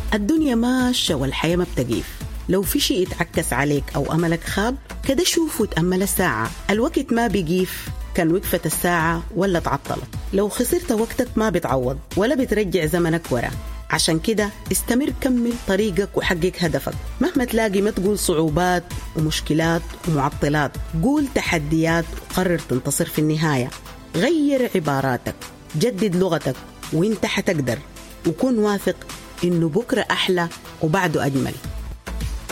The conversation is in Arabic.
الدنيا ماشية والحياة ما بتقيف. لو في شيء يتعكس عليك أو أملك خاب كده شوف وتأمل الساعة، الوقت ما بيقيف، كان وقفت الساعة ولا تعطلت. لو خسرت وقتك ما بتعوض ولا بترجع زمنك ورا، عشان كده استمر، كمل طريقك وحقق هدفك مهما تلاقي. ما تقول صعوبات ومشكلات ومعطلات، قول تحديات وقرر تنتصر في النهاية. غير عباراتك، جدد لغتك، وانت حتقدر، وكون واثق إنه بكرة أحلى وبعده أجمل.